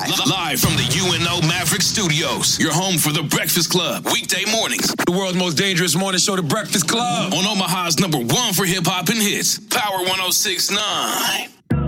Live from the UNO Maverick Studios. Your home for The Breakfast Club. Weekday mornings. The world's most dangerous morning show, The Breakfast Club. On Omaha's #1 for hip-hop and hits. Power 106.9.